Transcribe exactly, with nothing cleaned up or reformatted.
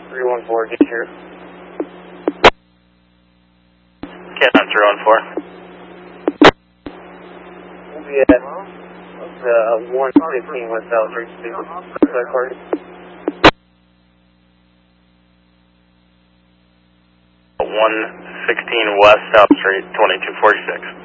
three one four, get here. Cat nine three one four. We'll be at uh, one fifteen West South Street, Side Party. one sixteen West South Street, twenty-two forty-six.